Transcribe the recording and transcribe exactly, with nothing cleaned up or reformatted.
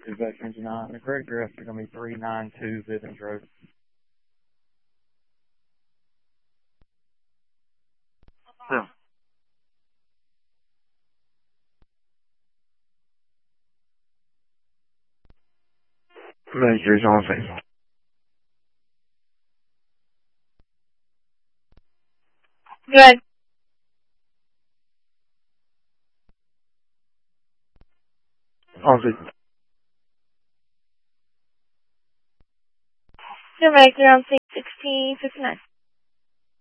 two Veterans nine. The correct address is going to be three ninety-two Bivens Road. Yeah. Majors on scene. Good. On scene. Good, Mike. You're on sixteen fifty-nine.